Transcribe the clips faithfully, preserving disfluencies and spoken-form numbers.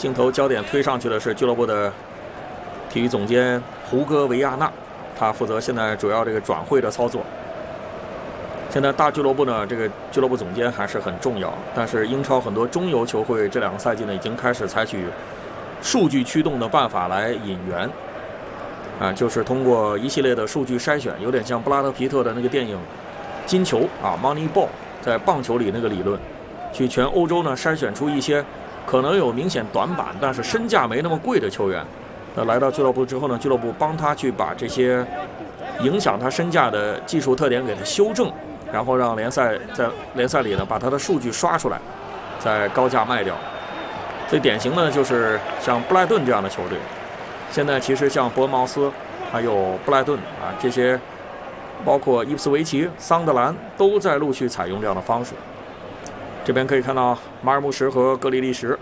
镜头焦点推上去的是俱乐部的体育总监胡戈维亚纳，他负责现在主要这个转会的操作。现在大俱乐部呢，这个俱乐部总监还是很重要，但是英超很多中游球会这两个赛季呢，已经开始采取数据驱动的办法来引援，啊，就是通过一系列的数据筛选，有点像布拉德皮特的那个电影《金球》啊 ，Moneyball， 在棒球里那个理论，去全欧洲呢筛选出一些可能有明显短板，但是身价没那么贵的球员。那来到俱乐部之后呢，俱乐部帮他去把这些影响他身价的技术特点给他修正，然后让联赛在联赛里呢把他的数据刷出来，再高价卖掉。最典型的就是像布莱顿这样的球队。现在其实像伯恩茅斯，还有布莱顿啊这些，包括伊普斯维奇、桑德兰都在陆续采用这样的方式。这边可以看到马尔穆什和格里利什，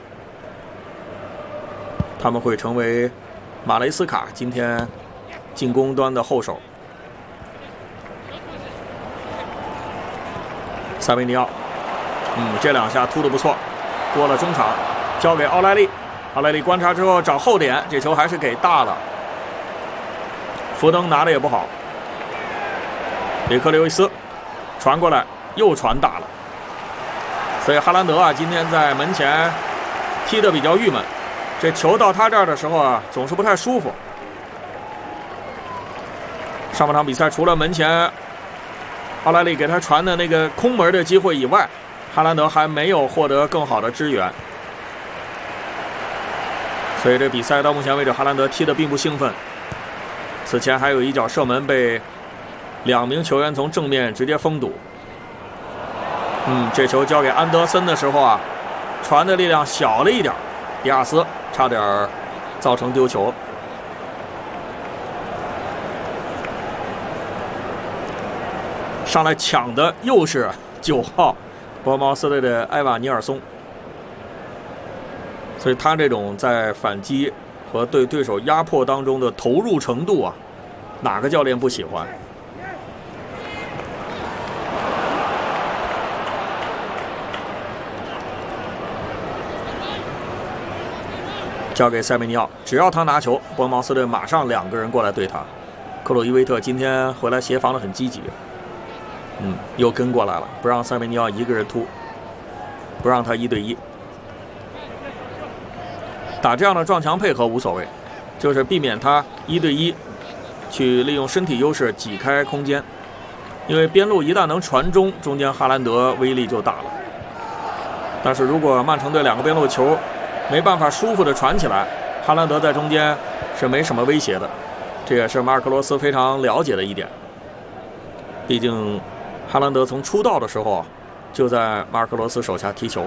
他们会成为马雷斯卡今天进攻端的后手。塞维尼奥，嗯，这两下突的不错，过了中场，交给奥莱利。奥莱利观察之后找后点，这球还是给大了。福登拿的也不好，里克刘易斯传过来，又传大了。所以哈兰德啊，今天在门前踢得比较郁闷。这球到他这儿的时候啊，总是不太舒服。上半场比赛除了门前奥莱利给他传的那个空门的机会以外，哈兰德还没有获得更好的支援。所以这比赛到目前为止，哈兰德踢得并不兴奋。此前还有一脚射门被两名球员从正面直接封堵。嗯，这球交给安德森的时候啊，传的力量小了一点，迪亚斯差点造成丢球。上来抢的又是九号伯恩茅斯队的埃瓦尼尔松。所以他这种在反击和对对手压迫当中的投入程度啊，哪个教练不喜欢？交给塞梅尼奥，只要他拿球，伯恩茅斯队马上两个人过来对他。克鲁伊维特今天回来协防的很积极，嗯，又跟过来了，不让塞梅尼奥一个人突，不让他一对一。打这样的撞墙配合无所谓，就是避免他一对一去利用身体优势挤开空间，因为边路一旦能传中，中间哈兰德威力就大了。但是如果曼城队两个边路球没办法舒服的传起来，哈兰德在中间是没什么威胁的，这也是马尔科罗斯非常了解的一点。毕竟哈兰德从出道的时候就在马尔科罗斯手下踢球。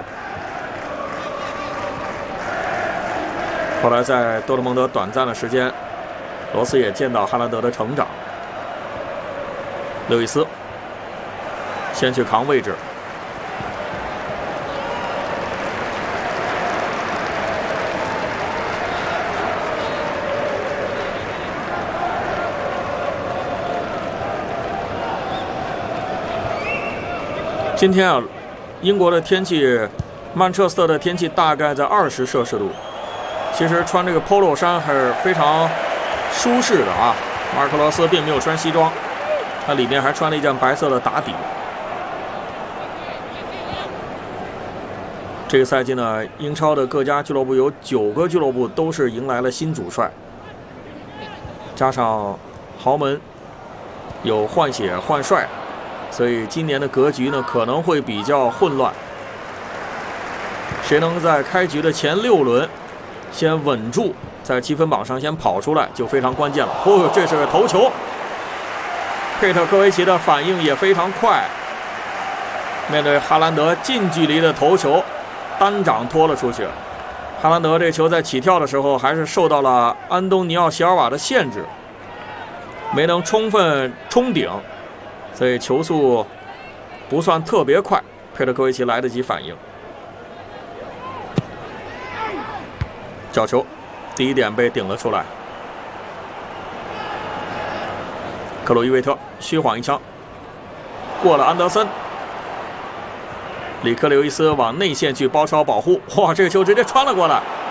后来在多特蒙德短暂的时间，罗斯也见到哈兰德的成长。刘易斯先去扛位置，今天啊，英国的天气，曼彻斯特的天气大概在二十摄氏度。其实穿这个 polo 衫还是非常舒适的啊。马尔科罗斯并没有穿西装，他里面还穿了一件白色的打底。这个赛季呢，英超的各家俱乐部有九个俱乐部都是迎来了新主帅，加上豪门有换血换帅，所以今年的格局呢可能会比较混乱。谁能在开局的前六轮先稳住，在积分榜上先跑出来就非常关键了。哦，这是个头球，佩特科维奇的反应也非常快，面对哈兰德近距离的头球，单掌拖了出去。哈兰德这球在起跳的时候还是受到了安东尼奥·席尔瓦的限制，没能充分冲顶，所以球速不算特别快，佩特科维奇来得及反应。角球，第一点被顶了出来。克鲁伊维特虚晃一枪，过了安德森。里克刘易斯往内线去包抄保护，哇，这个球直接穿了过来，